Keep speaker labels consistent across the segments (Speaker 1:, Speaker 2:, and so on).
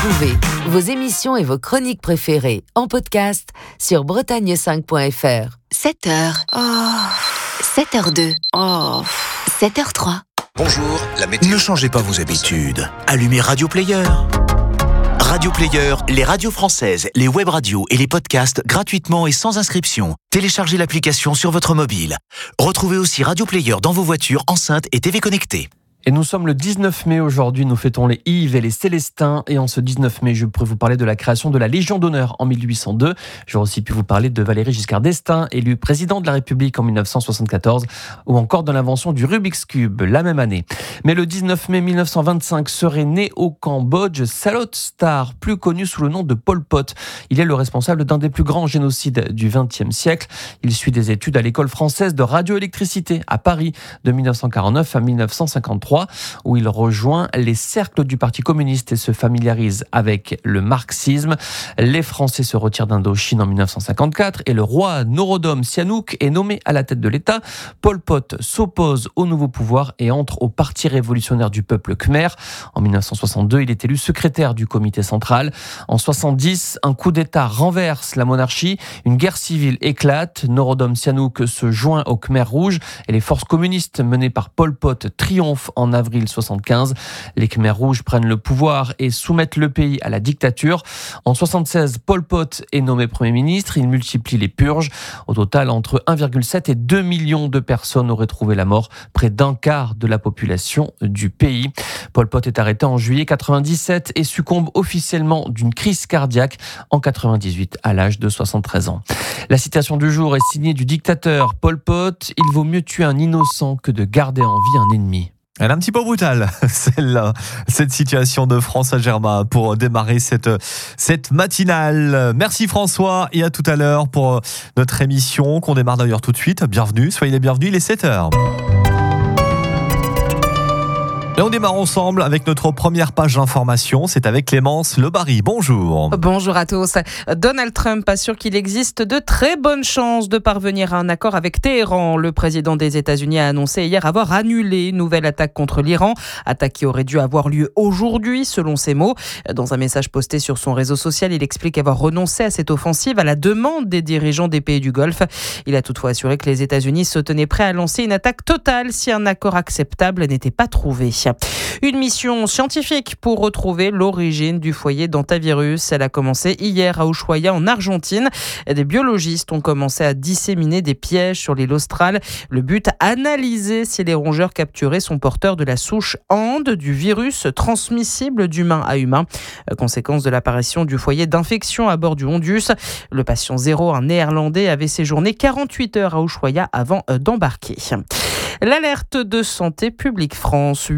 Speaker 1: Retrouvez vos émissions et vos chroniques préférées en podcast sur bretagne5.fr.
Speaker 2: 7h. 7h02. 7h03.
Speaker 3: Bonjour, la météo.
Speaker 4: Ne changez pas vos habitudes. Allumez Radio Player. Radio Player, les radios françaises, les web radios et les podcasts gratuitement et sans inscription. Téléchargez l'application sur votre mobile. Retrouvez aussi Radio Player dans vos voitures, enceintes et TV connectées.
Speaker 5: Et nous sommes le 19 mai aujourd'hui, nous fêtons les Yves et les Célestins. Et en ce 19 mai, je pourrais vous parler de la création de la Légion d'honneur en 1802. J'aurais aussi pu vous parler de Valéry Giscard d'Estaing, élu président de la République en 1974, ou encore de l'invention du Rubik's Cube la même année. Mais le 19 mai 1925 serait né au Cambodge Salot Star, plus connu sous le nom de Pol Pot. Il est le responsable d'un des plus grands génocides du XXe siècle. Il suit des études à l'école française de radioélectricité à Paris de 1949 à 1953. Où il rejoint les cercles du Parti communiste et se familiarise avec le marxisme. Les Français se retirent d'Indochine en 1954 et le roi Norodom Sihanouk est nommé à la tête de l'État. Pol Pot s'oppose au nouveau pouvoir et entre au Parti révolutionnaire du peuple khmer. En 1962, il est élu secrétaire du comité central. En 1970, un coup d'État renverse la monarchie. Une guerre civile éclate. Norodom Sihanouk se joint au Khmer rouge et les forces communistes menées par Pol Pot triomphent en avril 1975. Les Khmers rouges prennent le pouvoir et soumettent le pays à la dictature. En 1976, Pol Pot est nommé Premier ministre. Il multiplie les purges. Au total, entre 1,7 et 2 millions de personnes auraient trouvé la mort, près d'un quart de la population du pays. Pol Pot est arrêté en juillet 1997 et succombe officiellement d'une crise cardiaque en 1998 à l'âge de 73 ans. La citation du jour est signée du dictateur Pol Pot. Il vaut mieux tuer un innocent que de garder en vie un ennemi.
Speaker 6: Elle est un petit peu brutale, celle-là, cette situation de François Germain pour démarrer cette matinale. Merci François et à tout à l'heure pour notre émission qu'on démarre d'ailleurs tout de suite. Bienvenue, soyez les bienvenus, il est 7h. Et on démarre ensemble avec notre première page d'information. C'est avec Clémence Lebary. Bonjour.
Speaker 7: Bonjour à tous. Donald Trump assure qu'il existe de très bonnes chances de parvenir à un accord avec Téhéran. Le président des États-Unis a annoncé hier avoir annulé une nouvelle attaque contre l'Iran. Attaque qui aurait dû avoir lieu aujourd'hui, selon ses mots. Dans un message posté sur son réseau social, il explique avoir renoncé à cette offensive à la demande des dirigeants des pays du Golfe. Il a toutefois assuré que les États-Unis se tenaient prêts à lancer une attaque totale si un accord acceptable n'était pas trouvé. Une mission scientifique pour retrouver l'origine du foyer d'hantavirus. Elle a commencé hier à Ushuaia en Argentine. Des biologistes ont commencé à disséminer des pièges sur l'île australe. Le but, analyser si les rongeurs capturés sont porteurs de la souche Ande, du virus transmissible d'humain à humain. Conséquence de l'apparition du foyer d'infection à bord du Hondus. Le patient 0, un néerlandais, avait séjourné 48 heures à Ushuaia avant d'embarquer. L'alerte de Santé publique France.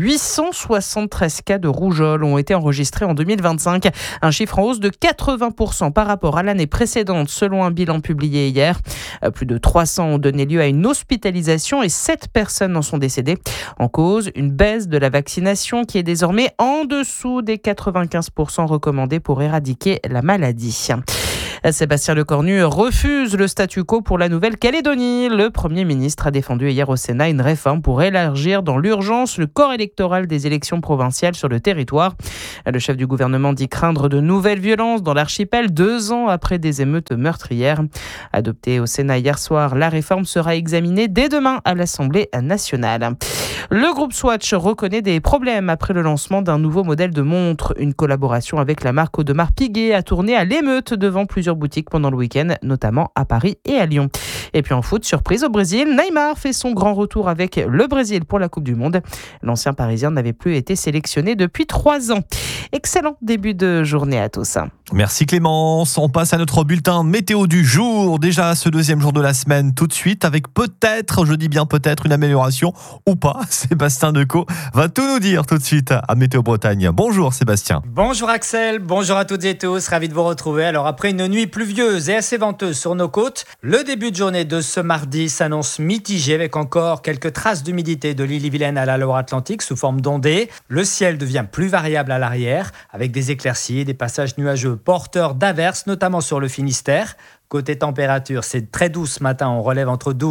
Speaker 7: 873 cas de rougeole ont été enregistrés en 2025. Un chiffre en hausse de 80% par rapport à l'année précédente, selon un bilan publié hier. Plus de 300 ont donné lieu à une hospitalisation et 7 personnes en sont décédées. En cause, une baisse de la vaccination qui est désormais en dessous des 95% recommandés pour éradiquer la maladie. Sébastien Lecornu refuse le statu quo pour la Nouvelle-Calédonie. Le Premier ministre a défendu hier au Sénat une réforme pour élargir dans l'urgence le corps électoral des élections provinciales sur le territoire. Le chef du gouvernement dit craindre de nouvelles violences dans l'archipel 2 ans après des émeutes meurtrières. Adoptée au Sénat hier soir, la réforme sera examinée dès demain à l'Assemblée nationale. Le groupe Swatch reconnaît des problèmes après le lancement d'un nouveau modèle de montre. Une collaboration avec la marque Audemars Piguet a tourné à l'émeute devant plusieurs boutiques pendant le week-end, notamment à Paris et à Lyon. Et puis en foot, surprise au Brésil, Neymar fait son grand retour avec le Brésil pour la Coupe du Monde. L'ancien Parisien n'avait plus été sélectionné depuis 3 ans. Excellent début de journée à tous.
Speaker 6: Merci Clémence. On passe à notre bulletin météo du jour. Déjà ce deuxième jour de la semaine tout de suite avec peut-être, je dis bien peut-être, une amélioration ou pas. Sébastien Decaux va tout nous dire tout de suite à Météo Bretagne. Bonjour Sébastien.
Speaker 8: Bonjour Axel, bonjour à toutes et tous, ravi de vous retrouver. Alors après une nuit pluvieuse et assez venteuse sur nos côtes, le début de journée de ce mardi s'annonce mitigé avec encore quelques traces d'humidité de l'île-et-Vilaine à la Loire-Atlantique sous forme d'ondées. Le ciel devient plus variable à l'arrière avec des éclaircies et des passages nuageux porteurs d'averses, notamment sur le Finistère. Côté température, c'est très doux ce matin, on relève entre 12 et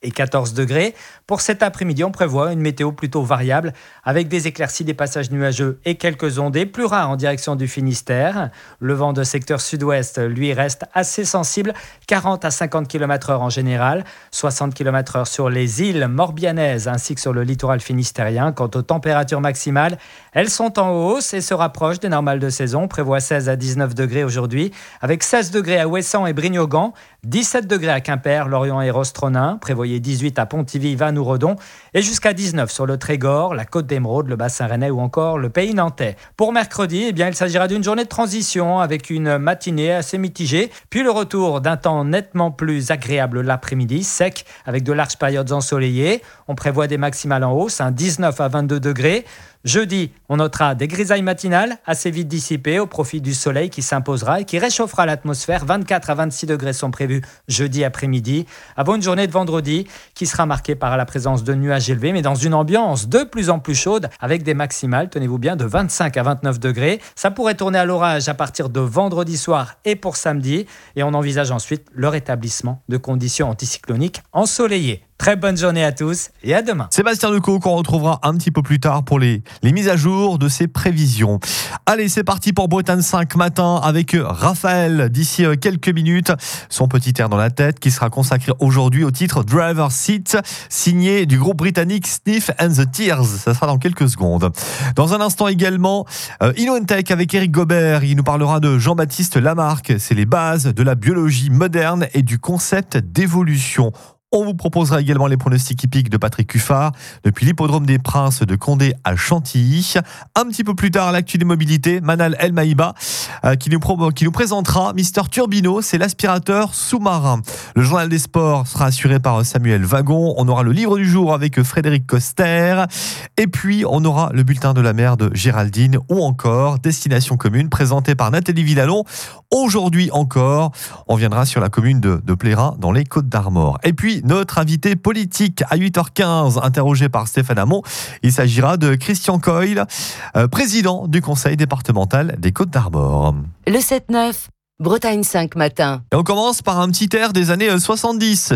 Speaker 8: et 14 degrés. Pour cet après-midi, on prévoit une météo plutôt variable avec des éclaircies, des passages nuageux et quelques ondées, plus rares en direction du Finistère. Le vent de secteur sud-ouest, lui, reste assez sensible, 40 à 50 km/h en général, 60 km/h sur les îles morbihanaises ainsi que sur le littoral finistérien. Quant aux températures maximales, elles sont en hausse et se rapprochent des normales de saison. On prévoit 16 à 19 degrés aujourd'hui, avec 16 degrés à Ouessant et Brignogan, 17 degrés à Quimper, Lorient et Rostronin, prévoyez 18 à Pontivy, Vannes ou Redon, et jusqu'à 19 sur le Trégor, la Côte d'Émeraude, le Bassin Rennais ou encore le Pays Nantais. Pour mercredi, il s'agira d'une journée de transition avec une matinée assez mitigée, puis le retour d'un temps nettement plus agréable l'après-midi, sec, avec de larges périodes ensoleillées. On prévoit des maximales en hausse, 19 à 22 degrés. Jeudi, on notera des grisailles matinales assez vite dissipées au profit du soleil qui s'imposera et qui réchauffera l'atmosphère. 24 à 26 degrés sont prévus jeudi après-midi, avant une journée de vendredi qui sera marquée par la présence de nuages élevés, mais dans une ambiance de plus en plus chaude avec des maximales, tenez-vous bien, de 25 à 29 degrés. Ça pourrait tourner à l'orage à partir de vendredi soir et pour samedi, et on envisage ensuite le rétablissement de conditions anticycloniques ensoleillées. Très bonne journée à tous et à demain.
Speaker 6: Sébastien Decaux qu'on retrouvera un petit peu plus tard pour les mises à jour de ses prévisions. Allez, c'est parti pour Bretagne 5 matin avec Raphaël. D'ici quelques minutes, son petit air dans la tête qui sera consacré aujourd'hui au titre Driver's Seat, signé du groupe britannique Sniff and the Tears. Ça sera dans quelques secondes. Dans un instant également, InnoTech avec Eric Gobert. Il nous parlera de Jean-Baptiste Lamarck. C'est les bases de la biologie moderne et du concept d'évolution. On vous proposera également les pronostics hippiques de Patrick Cuffard depuis l'hippodrome des Princes de Condé à Chantilly. Un petit peu plus tard, l'actu des mobilités, Manal El Maïba qui nous présentera Mister Turbino, c'est l'aspirateur sous-marin. Le journal des sports sera assuré par Samuel Wagon. On aura le livre du jour avec Frédéric Coster. Et puis, on aura le bulletin de la mer de Géraldine ou encore Destination commune présenté par Nathalie Villalon. Aujourd'hui encore, on viendra sur la commune de Plérin dans les Côtes-d'Armor. Et puis, notre invité politique à 8h15, interrogé par Stéphane Hamon. Il s'agira de Christian Coyle, président du conseil départemental des Côtes-d'Armor.
Speaker 1: Le 7-9, Bretagne 5 matin.
Speaker 6: Et on commence par un petit air des années 70,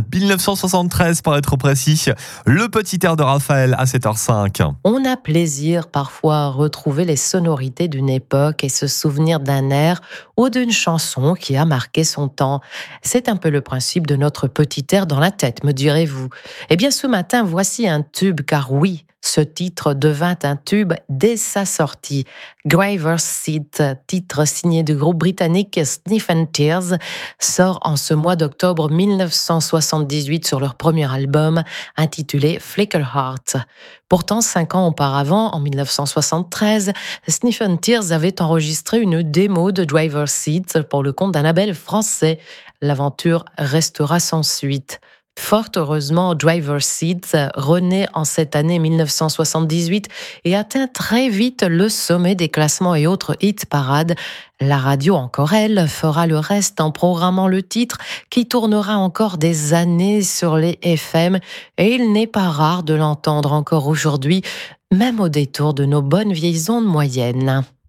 Speaker 6: 1973 pour être précis. Le petit air de Raphaël à 7h05.
Speaker 3: On a plaisir parfois à retrouver les sonorités d'une époque et se souvenir d'un air ou d'une chanson qui a marqué son temps. C'est un peu le principe de notre petit air dans la tête, me direz-vous. Eh bien, ce matin, voici un tube, car oui, ce titre devint un tube dès sa sortie. Driver's Seat, titre signé du groupe britannique Sniff and Tears, sort en ce mois d'octobre 1978 sur leur premier album intitulé Flicker Heart. Pourtant, 5 ans auparavant, en 1973, Sniff and Tears avait enregistré une démo de Driver's Seat pour le compte d'un label français. L'aventure restera sans suite. Fort heureusement, Driver's Seat renaît en cette année 1978 et atteint très vite le sommet des classements et autres hit parades. La radio, encore elle, fera le reste en programmant le titre qui tournera encore des années sur les FM et il n'est pas rare de l'entendre encore aujourd'hui, même au détour de nos bonnes vieilles ondes moyennes.